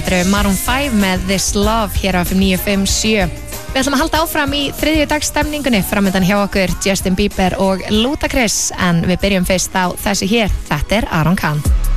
Þetta eru Maroon 5 með This Love hér á FM 957. Við ætlum að halda áfram í þriðjudagsstemningunni. Framöndan hjá okkur Justin Bieber og Ludacris, en við byrjum fyrst á þessu hér. Þetta er Aron Kahn.